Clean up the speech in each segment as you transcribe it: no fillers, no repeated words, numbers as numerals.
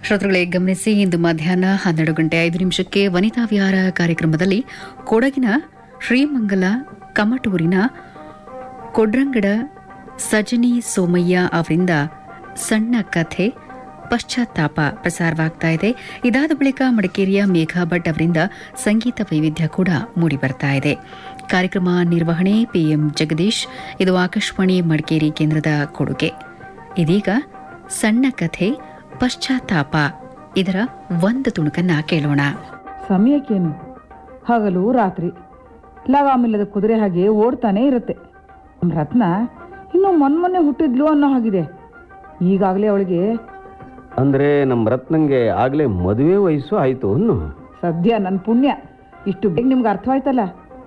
ಶ್ರೋತೃಗಳೇ ಗಮನಿಸಿ, ಇಂದು ಮಧ್ಯಾಹ್ನ 12:05 ವನಿತಾ ವಿಹಾರ ಕಾರ್ಯಕ್ರಮದಲ್ಲಿ ಕೊಡಗಿನ ಶ್ರೀಮಂಗಲ ಕಮಟೂರಿನ ಕೊಡ್ರಂಗಡ ಸಜನಿ ಸೋಮಯ್ಯ ಅವರಿಂದ ಸಣ್ಣ ಕಥೆ ಪಶ್ಚಾತ್ತಾಪ ಪ್ರಸಾರವಾಗ್ತಾ ಇದೆ. ಇದಾದ ಬಳಿಕ ಮಡಿಕೇರಿಯ ಮೇಘಾ ಭಟ್ ಅವರಿಂದ ಸಂಗೀತ ವೈವಿಧ್ಯ ಕೂಡ ಮೂಡಿಬರ್ತಾ ಇದೆ. ಕಾರ್ಯಕ್ರಮ ನಿರ್ವಹಣೆ ಪಿಎಂ ಜಗದೀಶ್. ಇದು ಆಕಾಶವಾಣಿ ಮಡಿಕೇರಿ ಕೇಂದ್ರದ ಕೊಡುಗೆ. ಇದೀಗ ಸಣ್ಣ ಕಥೆ ಪಶ್ಚಾತ್ತಾಪ, ಇದರ ಒಂದು ತುಣುಕನ್ನ ಕೇಳೋಣ. ಸಮಯಕ್ಕೇನು, ಹಗಲು ರಾತ್ರಿ ಲಗಾಮಿಲ್ಲದ ಕುದುರೆ ಹಾಗೆ ಓಡ್ತಾನೆ ಇರುತ್ತೆ. ನಮ್ಮ ರತ್ನ ಇನ್ನು ಮೊನ್ನೆ ಹುಟ್ಟಿದ್ಲು ಅನ್ನೋ ಹಾಗಿದೆ. ಈಗಾಗಲೇ ಅವಳಿಗೆ ಅಂದ್ರೆ ನಮ್ಮ ರತ್ನಂಗೆ ಆಗ್ಲೇ ಮದುವೆ ವಯಸ್ಸು ಆಯ್ತು ಅನ್ನು. ಸದ್ಯ ನನ್ನ ಪುಣ್ಯ, ಇಷ್ಟು ಬೇಗ ನಿಮ್ಗೆ ಅರ್ಥವಾಯ್ತಲ್ಲ.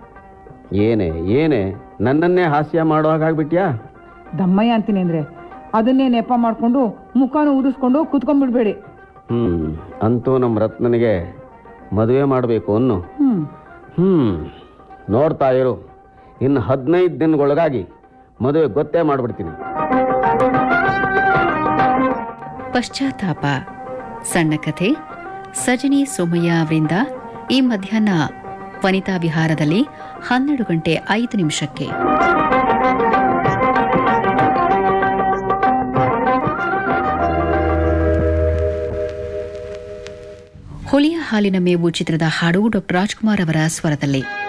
ಏನೇ ನನ್ನನ್ನೇ ಹಾಸ್ಯ ಮಾಡೋ ಹಾಗಾಗ್ಬಿಟ್ಯಾ? ದಮ್ಮಯ್ಯ ಅಂತೀನಿ ಅಂದ್ರೆ ಅದನ್ನೇ ನೆಪ ಮಾಡ್ಕೊಂಡು ಮುಖಾನು ಊದಿಸ್ಕೊಂಡು ಕೂತ್ಕೊಂಡ್ಬಿಡ್ಬೇಡಿ. ಅಂತೂ ನಮ್ಮ ರತ್ನನಿಗೆ ಮದುವೆ ಮಾಡಬೇಕು ಅನ್ನು. ನೋಡ್ತಾ ಇರು, ಇನ್ನು 15 ದಿನಗಳೊಳಗಾಗಿ ಮದುವೆ ಗೊತ್ತೇ ಮಾಡ್ಬಿಡ್ತೀನಿ. ಪಶ್ಚಾತ್ತಾಪ ಸಣ್ಣ ಕಥೆ ಸಜನಿ ಸೋಮಯ್ಯ ಅವರಿಂದ ಈ ಮಧ್ಯಾಹ್ನ ವನಿತಾ ವಿಹಾರದಲ್ಲಿ 12:05. ಹುಲಿಯ ಹಾಲಿನ ಮೇವು ಚಿತ್ರದ ಹಾಡು ಡಾ ರಾಜ್ಕುಮಾರ್ ಅವರ ಸ್ವರದಲ್ಲಿ.